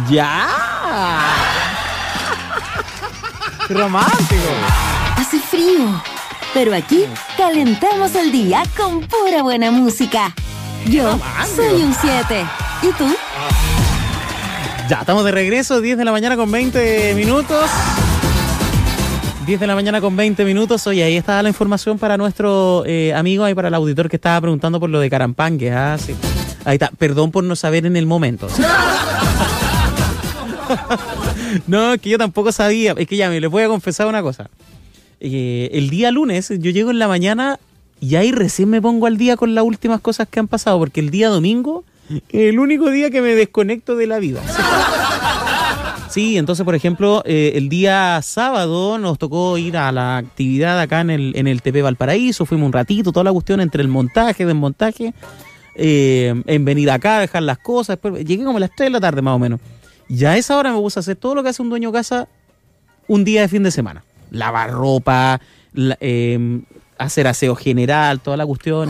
¡Ya! ¡Romántico! Hace frío, pero aquí calentamos el día con pura buena música. Yo soy un 7. ¿Y tú? Ya, estamos de regreso, 10 de la mañana con 20 minutos. 10 de la mañana con 20 minutos. Oye, ahí está la información para nuestro amigo y para el auditor que estaba preguntando por lo de Carampangue. Ah, sí. Ahí está. Perdón por no saber en el momento. ¿Sí? No, es que yo tampoco sabía. Es que ya me les voy a confesar una cosa. El día lunes yo llego en la mañana y ahí recién me pongo al día con las últimas cosas que han pasado, porque el día domingo es el único día que me desconecto de la vida. Sí, entonces, por ejemplo, el día sábado nos tocó ir a la actividad acá en el TP Valparaíso. Fuimos un ratito, toda la cuestión entre el montaje, desmontaje, en venir acá, dejar las cosas. Después llegué como a las 3 de la tarde más o menos. Y a esa hora me puse a hacer todo lo que hace un dueño de casa un día de fin de semana. Lavar ropa, hacer aseo general, toda la cuestión.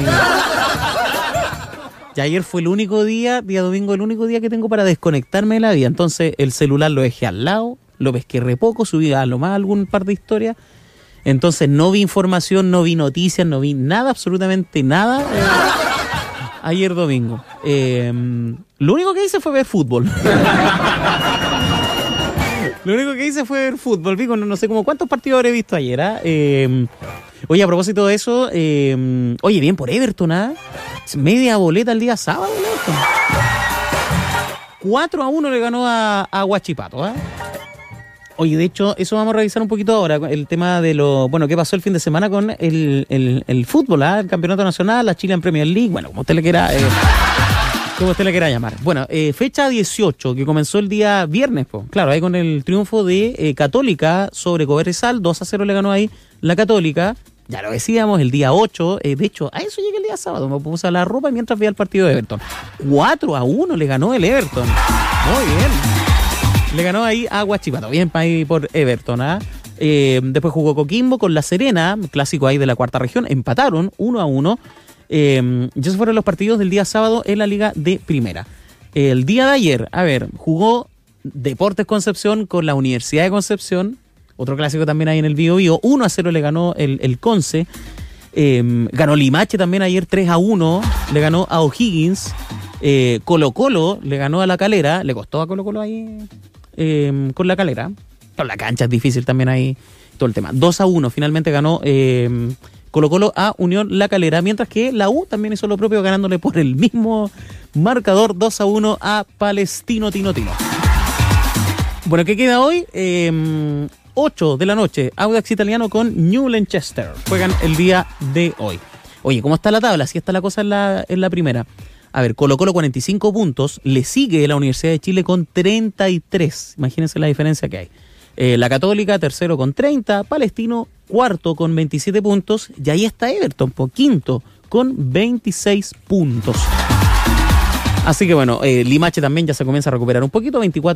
Y ayer fue el único día domingo, el único día que tengo para desconectarme de la vida. Entonces el celular lo dejé al lado, lo pesqué re poco, subí a lo más algún par de historias. Entonces no vi información, no vi noticias, no vi nada, absolutamente nada ayer domingo. Lo único que hice fue ver fútbol. Lo único que hice fue ver fútbol. Vi no sé como cuántos partidos habré visto ayer. Oye, a propósito de eso, oye, bien por Everton, ¿ah? Media boleta el día sábado, Everton. 4-1 le ganó a Huachipato, ¿ah? Oye, de hecho, eso vamos a revisar un poquito ahora, el tema de qué pasó el fin de semana con el fútbol, ¿ah? El campeonato nacional, la Chilean Premier League, bueno, como usted le quiera llamar. Bueno, fecha 18, que comenzó el día viernes, claro, ahí con el triunfo de Católica sobre Cobresal, 2-0 le ganó ahí la Católica. Ya lo decíamos, el día 8, de hecho, a eso llegué el día sábado, me puse a la ropa mientras veía el partido de Everton. 4-1 le ganó el Everton. Muy bien. Le ganó ahí a Huachipato, bien ahí por Everton, ¿ah? Después jugó Coquimbo con La Serena, clásico ahí de la cuarta región, empataron 1-1. Y esos fueron los partidos del día sábado en la Liga de Primera. El día de ayer, jugó Deportes Concepción con la Universidad de Concepción, otro clásico también ahí en el Bío Bío. 1-0 le ganó el Conce. Ganó Limache también ayer 3-1, le ganó a O'Higgins. Colo Colo le ganó a La Calera, le costó a Colo Colo ahí con La Calera. Con la cancha es difícil también ahí todo el tema. 2-1 finalmente ganó Colo Colo a Unión La Calera, mientras que la U también hizo lo propio ganándole por el mismo marcador 2-1 a Palestino Tino Tino. Bueno, ¿qué queda hoy? 8 de la noche, Audax Italiano con New Lancaster. Juegan el día de hoy. Oye, ¿cómo está la tabla? Así está la cosa en la primera. A ver, Colo Colo 45 puntos, le sigue la Universidad de Chile con 33. Imagínense la diferencia que hay. La Católica, tercero con 30, Palestino, cuarto con 27 puntos, y ahí está Everton, quinto, con 26 puntos. Así que bueno, Limache también ya se comienza a recuperar un poquito, 24